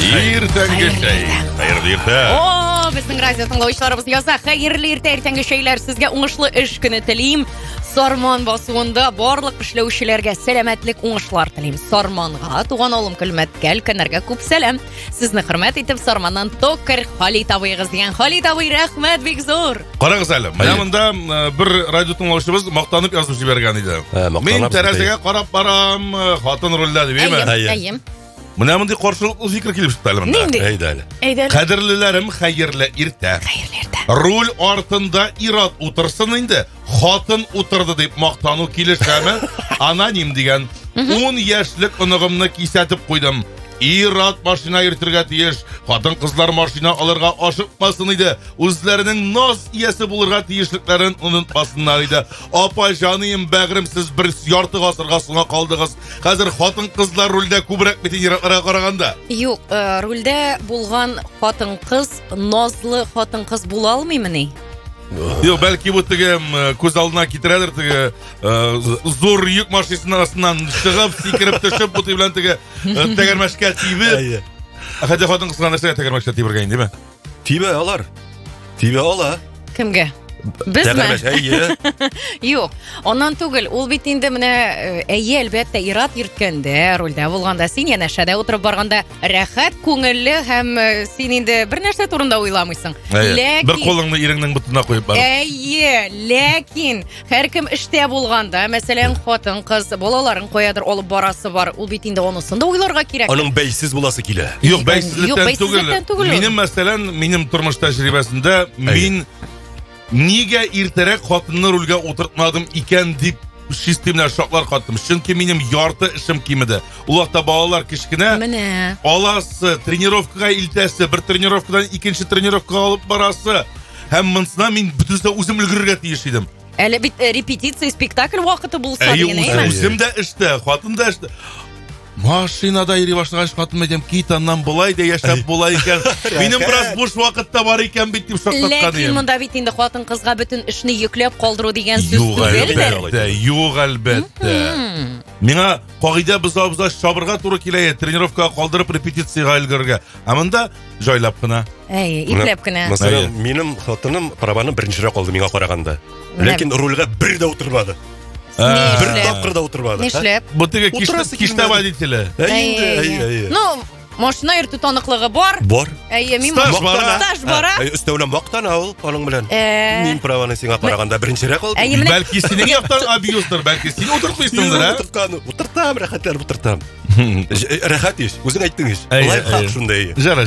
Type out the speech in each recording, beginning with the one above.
Иртәнге шәй. Хәерле иртә. Безнең радио тыңлаучыларыбыз яза. Хәерле иртә, иртәнге шәйләр сезгә уңышлы эш көне телим. Сарман басуында барлык эшләүчеләргә сәламәтлек, уңышлар телим. Сарманга туган улым Көлмәткә өлкәннәргә күп сәлам. Сезне хөрмәт итеп Сарманнан Токер Халит абыйгыз дигән. Халит абый, рәхмәт бик зур. Карагыз әле. Менә монда бер радио тыңлаучыбыз мактанып язып җибәргән иде. Мин тәрәзәгә карап барам, хатын рольдә дип, әйе. Менә монда каршылыклы фикер килеп чыкты әле монда. Әйдә. Кадерлеләрем, хәерле иртә. Руль артында ир-ат утырсын инде. Хатын утырды дип мактану килешәме? Аноним дигән 10 яшьлек оныгымны кисәтеп куйдым. Ир-ат машина йөртергә тиеш, хатын-кызлар машина алырга ашыкмасын иде. Үзләренең наз иясе булырга тиешлекләрен онытмасыннар иде. Апа җаным, бәгърем, сез бер ярты гасырга соңга калдыгыз. Хәзер хатын-кызлар рульдә күбрәк бит ир-атларга караганда. Юк, рульдә булган хатын-кыз назлы хатын-кыз була алмыймыни? Юк, бәлки бу теге күз алдына китерәдер, теге зур йөк машинасыннан чыгып, сикереп төшеп, бу белән теге тәгәрмәшкә тибеп. Хәтта хатын-кызга нәрсәгә тәгәрмәшкә тибергә инде, диме? Тибә алар. Тибә ала. Кемгә? Безме? Юк, оннан түгел, ул бит инде менә әйе, әлбәттә, ир-ат йөрткәндә, рульдә булганда, син янәшәдә утырып барганда рәхәт, күңелле һәм син инде бер нәрсә турында уйламыйсың. Ләкин бер кулыңны иреңнең бутына куеп бар. Әйе, ләкин һәркем эштә булганда, мәсәлән, хатын-кыз балаларын каядыр алып барасы бар, ул бит инде анысын да уйларга кирәк. Аның бәйсез буласы килә. Юк, бәйсезлектән түгел. Минем мәсәлән, минем тормыш тәҗрибәсендә мин нигә иртәрәк хатынны рульгә утыртмадым икән дип шистемнәр шаклар каттым. Чөнки минем ярты эшем кимеде. Ул вакытта балалар кичкенә. Менә. Аласы, тренировкага илтәсе, бер тренировкадан икенче тренировкага алып барасы. Һәм монсына мин бөтенсә үзем өлгерергә тиеш идем. Әле бит репетиция, спектакль вакыты булса дигән, үзем дә эштә, хатын да эштә. Машинада йөри башлагач хатыным әйтәм, кит аннан булай да яшәп була икән. Минем бераз буш вакытта бар икән бит дип шаккаткан идем. Ләкин монда бит инде хатын-кызга бөтен эшне йөкләп калдыру дигән сүз түгел. Юк, әлбәттә. Миңа кагыйдә буза шабырга туры килә, тренировкага калдырып репетициягә өлгергә. Ә монда җайлап кына. Әйе, ипләп кенә. Мәсәлән, минем хатыным барабанны беренчерәк алды миңа караганда. Ләкин рульгә бер дә утырмады. Бер тапкырда утырмады. Нишләп? Бу теге киштә водителе. Әйе. Ну, машина йөртү таныклыгы бар. Бар. Әйе, мин стаж бара. Өстәвенә мактана ул аның белән. Мин праваны сиңа караганда беренчерәк алды. Бәлки синең яктан абьюздыр, бәлки син утыртмыйсыңдыр, ә? Утыртам, рәхәтләр. Рәхәт иш, үзең әйттең иш. Лайфхак шундай. Жара.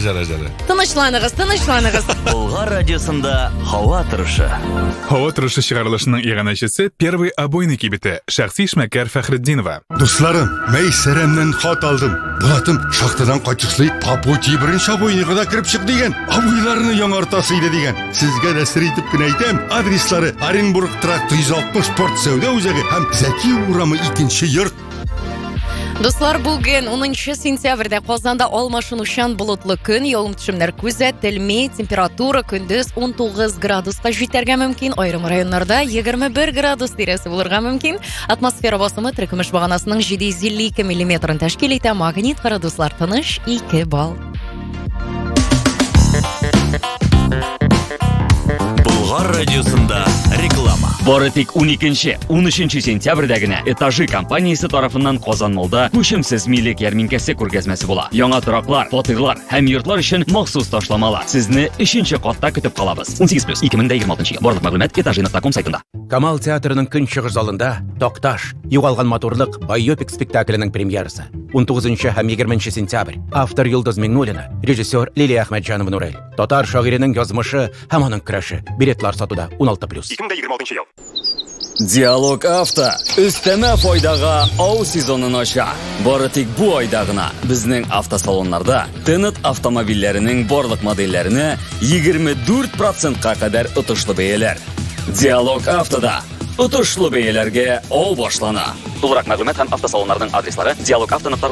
Тынычланыгыз. Болгар радиосында һава торышы. Һава торышы чыгарылышының иганәчесе первый обойный кибете шәхси эшмәкәр Фәхретдинова. Дусларым, Мәйсәрәмнән хат алдым. Булатым шахтадан кайтышлый Папути беренче обойныйга да кирип чык дигән. Обойларны яңартасы иде дигән. Сезгә дә сер итеп кенә әйтәм. Адреслары Оренбург тракт 160 спорт сәүдә үзәге һәм Зәки урамы 2нче йорт. Дуслар, бүген 10 сентябрьдә Казанда алмашынучан болытлы көн, явым-төшемнәр күзәтелми, температура көндез 19 градуска җитәргә мөмкин, айрым районнарда 21 градус тирәсе булырга мөмкин. Атмосфера басымы теркемеш баганасының 752 мм тәшкил итә. Магнит градуслар тыныч 2 балл. Болгар радиосында реклама. Бары тик 12-13 сентябрьдә генә Этажи компаниясе тарафыннан Казан Молда күчемсез милек ярминкәсе күргәзмәсе була. Яңа тораклар, фатирлар һәм йортлар өчен махсус ташламалар. Сезне 3нче катта көтеп калабыз. 18+ 2026 ел. Барлык мәгълүмат Этажи.com сайтында. Камал театрының көнчыгыш залында Токташ, югалган матурлык байопик спектакленең премьерасы. 19 һәм 20 сентябрь. Автор Йолдыз Миңнуллина, режиссер Лилия Әхмәтҗанова Нурел. Татар шагыйренең язмышы һәм аның көрәше. Билетлар сатуда 16+. 2026 ел. Диалог авто өстәмә файдага ау сезонын ача. Бары тик бу айда гына безнең автосалоннарда Тенет автомобильләренең барлык модельләренә 24%-ка кадәр отышлы бәяләр. Диалог автода отышлы бәяләргә ау башлана. Тулырак мәгълүмат һәм автосалоннарның адреслары: Диалог авто